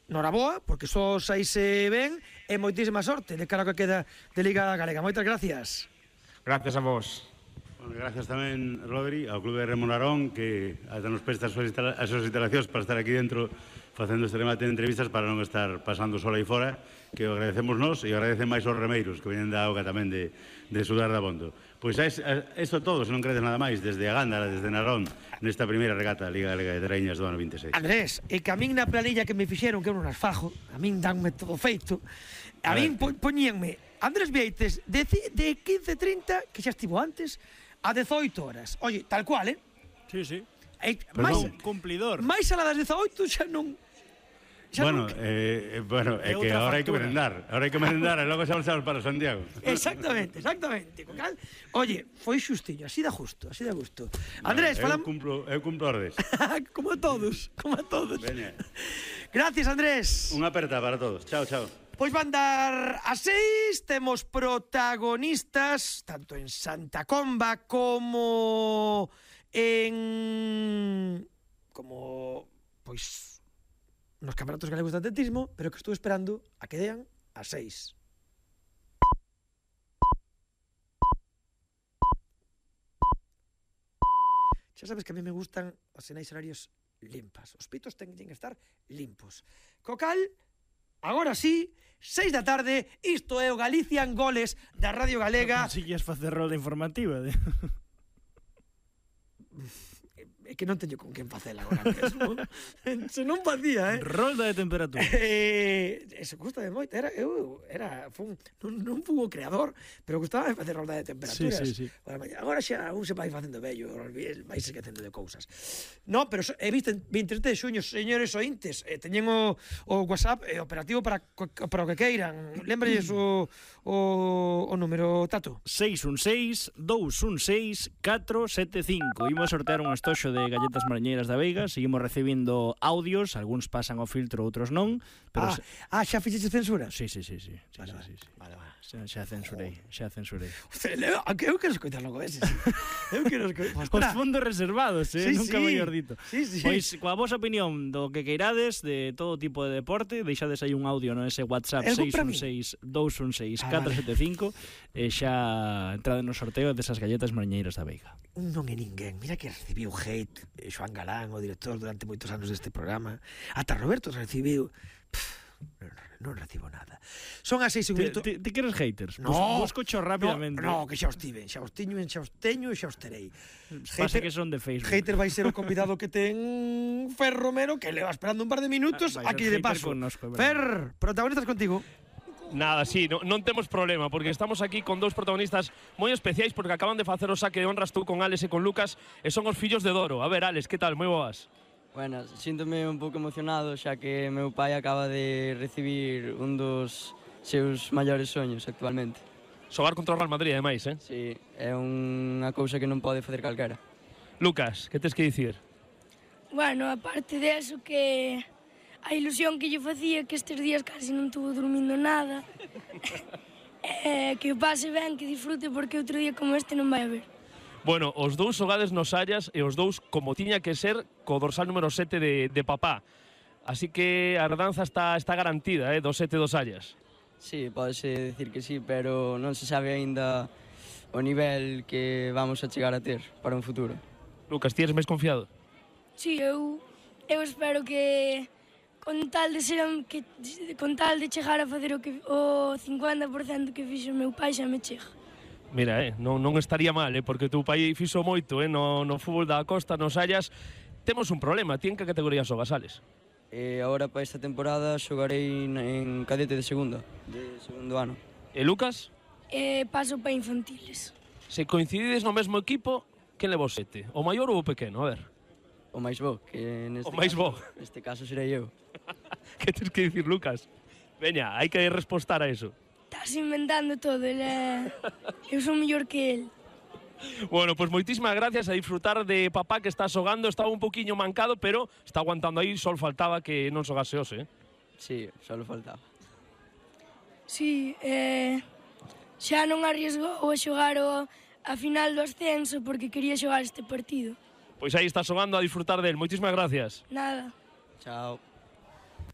noraboa, porque só saíse ben, e moitísima sorte de cara ao que queda de Liga Galega. Moitas gracias. Gracias a vos. Bueno, gracias tamén, Rodri, ao Clube de Remo Narón, que ata nos presta as súas instalacións para estar aquí dentro facendo este remate de entrevistas para non estar pasando sola aí fora, que o agradecemos nós e agradecen máis aos remeiros que veñen da auga tamén de sudar da Bondo. Pois isto todo, se non credes nada máis, desde a Gándara, desde Narón, nesta primeira regata da Liga Galega de Traíñas do ano 26. Andrés, e que a min na planilla que me fixeron, que eu non as fajo, a min danme todo feito, a min poñíanme Andrés Vieites de 15:30, que xa estivo antes, a 18 horas. Oye, tal cual, Sí, sí. Cumplidor. Mais a das 18 xa non... Bueno, é que agora hai que merendar. Agora hai que merendar e logo xa marchamos para Santiago. Exactamente. Oye, foi xustiño, así da justo, así da gusto. Andrés, eu cumplo ordes. Como a todos. Veña. Gracias, Andrés. Unha aperta para todos. Chao. Pois van dar a 6, temos protagonistas tanto en Santa Comba como pois nos campeonatos galegos de atletismo, pero que estou esperando a que dean a 6. Xa sabes que a mí me gustan os sinais horarios limpas. Os pitos teñen que estar limpos. Co cal, agora sí, 6 da tarde, isto é o Galician Goles da Radio Galega. Conseguías facer rolda informativa, É que non teño con quen facela agora mesmo. Se non facía, Rolda de temperatura. Eso gusta de moito. Non fui o creador, pero gustaba de facer rolda de temperaturas. Sí. Agora xa un se vai facendo vello, vai se esquecendo de cousas. No, pero he visto 23 de xuño, señores ointes, teñen o WhatsApp operativo para o que queiran. Lembrelles o número, Tato. 616-216-475. Imos sortear un estoxo de galletas mariñeiras da Veiga. Seguimos recibindo audios, algúns pasan ao filtro, outros non, pero xa fixeche censura? Sí. Vale. Xa censurei. Eu quero escoitar logo eses. Os fondos reservados, nunca mellor dito. Sí. Pois, coa vosa opinión do que queirades de todo tipo de deporte, deixades aí un audio no ese WhatsApp 616-216-475 e xa entrade no sorteo desas galletas mariñeiras da Veiga. Non é ninguén. Mira que recibiu hate Xoan Galán, o director durante moitos anos deste programa. Ata Roberto recibiu... Non recibo nada. Son as 6 minutos. Ti queres haters? No, Vos cocho rápidamente. No, que xa os tiven. Xa os teño e xa os terei. Pase que son de Facebook. Hater vai ser o convidado que ten Fer Romero, que le va esperando un par de minutos aquí de paso. Fer, protagonistas contigo. Nada, sí, non temos problema, porque estamos aquí con dous protagonistas moi especiais, porque acaban de facer o saque de honras tú con Alex e con Lucas, e son os fillos de Doro. A ver, Alex, que tal? Moi boas. Bueno, síntome un pouco emocionado, xa que meu pai acaba de recibir un dos seus maiores soños actualmente. Xogar contra o Real Madrid, ademais, Sí, é unha cousa que non pode facer calquera. Lucas, que tes que dicir? Bueno, aparte de eso, que a ilusión que lle facía, que estes días casi non estuvo dormindo nada, que o pase ben, que disfrute, porque outro día como este non vai haber. Bueno, os dous xogades nos Allas e os dous como tiña que ser co dorsal número 7 de papá. Así que a herdanza está garantida, do 7 dos Allas. Sí, podese decir que sí, pero non se sabe aínda o nivel que vamos a chegar a ter para un futuro. Lucas, ti eres máis confiado? Sí, eu espero que con tal de chegar a facer o 50% que fixo o meu pai xa me chega. Mira, non estaría mal, porque o teu pai fixo moito no fútbol da Costa, nos Allas. Temos un problema, ti en que categoría xogas, Alex? Agora para esta temporada xogarei en cadete de segundo ano. E Lucas? Paso para infantiles. Se coincidides no mesmo equipo, quen leva o 7? O maior ou o pequeno? A ver. O máis bo, que neste caso serei eu. Que tens que dicir, Lucas? Veña, hai que respostar a eso. Estás inventando todo, eu son mellor que el. Bueno, pues moitísimas gracias, a disfrutar de papá que está xogando. Estaba un poquinho mancado, pero está aguantando aí. Só faltaba que non xogase hoxe, Sí, só faltaba. Sí, xa non arriesgou a xogar a final do ascenso porque quería xogar este partido. Pois aí está xogando, a disfrutar del. Moitísimas gracias. Nada. Chao.